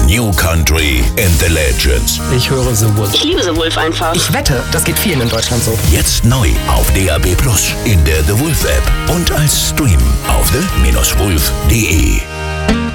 New Country and the Legends. Ich höre The Wolf. Ich liebe The Wolf einfach. Ich wette, das geht vielen in Deutschland so. Jetzt neu auf DAB+, in der The Wolf App und als Stream auf the-wolf.de.